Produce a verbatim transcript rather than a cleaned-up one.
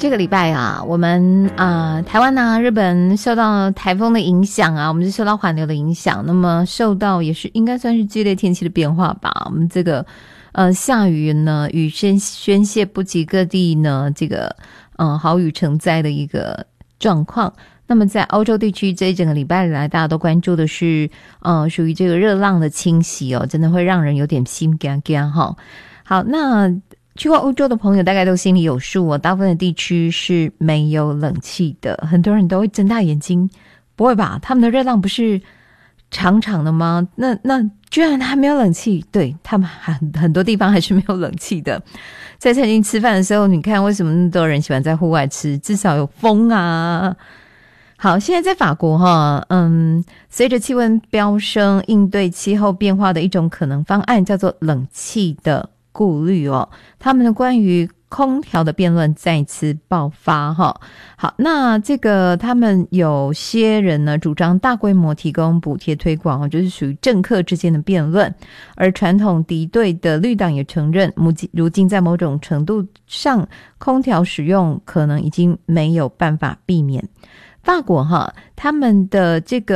这个礼拜啊，我们啊、呃、台湾啊日本受到台风的影响啊，我们是受到环流的影响，那么受到也是应该算是剧烈天气的变化吧。我们这个呃下雨呢，雨宣宣泄不及，各地呢这个呃豪雨成灾的一个状况。那么在欧洲地区这一整个礼拜来，大家都关注的是呃属于这个热浪的侵袭哦，真的会让人有点心惊惊哈。好，那去过欧洲的朋友大概都心里有数哦，大部分的地区是没有冷气的，很多人都会睁大眼睛，不会吧？他们的热浪不是长长的吗？那那居然还没有冷气？对，他们很很多地方还是没有冷气的。在餐厅吃饭的时候，你看为什么那么多人喜欢在户外吃？至少有风啊。好，现在在法国哈，嗯，随着气温飙升，应对气候变化的一种可能方案叫做冷气的顾虑哦，他们的关于空调的辩论再次爆发哈。好，那这个他们有些人呢主张大规模提供补贴推广，就是属于政客之间的辩论，而传统敌对的绿党也承认，如今在某种程度上，空调使用可能已经没有办法避免。法国哈，他们的这个